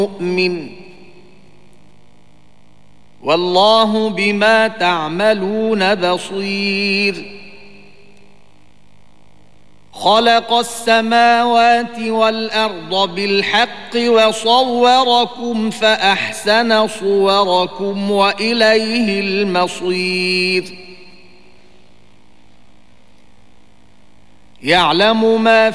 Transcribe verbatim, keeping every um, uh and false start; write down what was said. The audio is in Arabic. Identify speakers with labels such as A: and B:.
A: مؤمن والله بما تعملون بصير. خلق السماوات والأرض بالحق وصوركم فأحسن صوركم وإليه المصير. يعلم ما